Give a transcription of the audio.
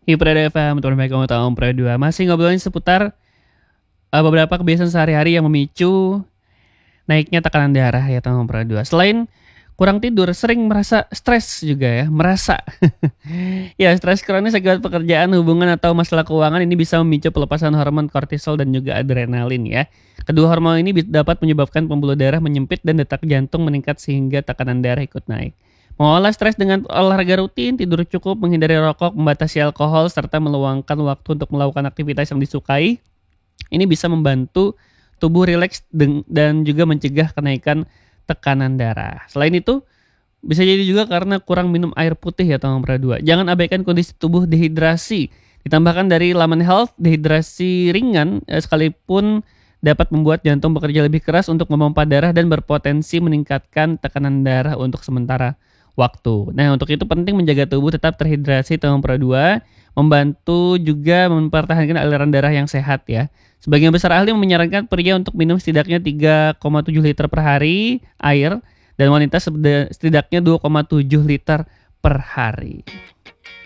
Hiperada FM, teman kamu tahu Pro 2 masih ngobrolin seputar beberapa kebiasaan sehari-hari yang memicu naiknya tekanan darah ya teman Pro 2. Selain kurang tidur, sering merasa stres juga ya, merasa. Ya, stres kronis akibat pekerjaan, hubungan atau masalah keuangan ini bisa memicu pelepasan hormon kortisol dan juga adrenalin ya. Kedua hormon ini dapat menyebabkan pembuluh darah menyempit dan detak jantung meningkat sehingga tekanan darah ikut naik. Mengolah stres dengan olahraga rutin, tidur cukup, menghindari rokok, membatasi alkohol, serta meluangkan waktu untuk melakukan aktivitas yang disukai, ini bisa membantu tubuh rileks dan juga mencegah kenaikan tekanan darah. Selain itu, bisa jadi juga karena kurang minum air putih ya teman Pro 2. Jangan abaikan kondisi tubuh dehidrasi. Ditambahkan dari laman health, dehidrasi ringan sekalipun dapat membuat jantung bekerja lebih keras untuk memompa darah dan berpotensi meningkatkan tekanan darah untuk sementara waktu. Nah, untuk itu penting menjaga tubuh tetap terhidrasi teman Pro 2, membantu juga mempertahankan aliran darah yang sehat ya. Sebagian besar ahli menyarankan pria untuk minum setidaknya 3,7 liter per hari air dan wanita setidaknya 2,7 liter per hari.